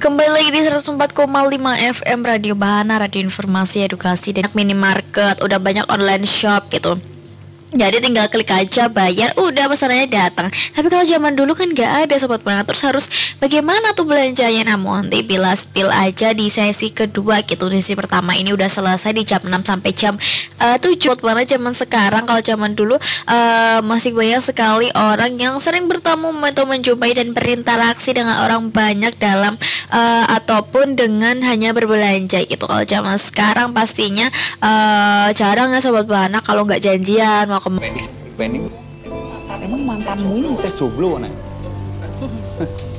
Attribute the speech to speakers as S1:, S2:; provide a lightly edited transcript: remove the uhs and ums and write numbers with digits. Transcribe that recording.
S1: Kembali lagi di 104,5 FM Radio Bahana, radio informasi, edukasi, dan minimarket. Udah banyak online shop gitu. Jadi tinggal klik aja, bayar, udah pesanannya datang. Tapi kalau zaman dulu kan nggak ada Sobat Bahana. Terus harus bagaimana tuh belanjanya? Namun nanti spill aja di sesi kedua gitu. Di sesi pertama ini udah selesai di jam 6 sampai jam 7. Sobat Bahana zaman sekarang, kalau zaman dulu masih banyak sekali orang yang sering bertemu atau menjumpai dan berinteraksi dengan orang banyak dalam ataupun dengan hanya berbelanja gitu. Kalau zaman sekarang pastinya jarang ya Sobat Bahana kalau nggak janjian mau
S2: Penny, emang mantanmu ini bisa jomblo nek?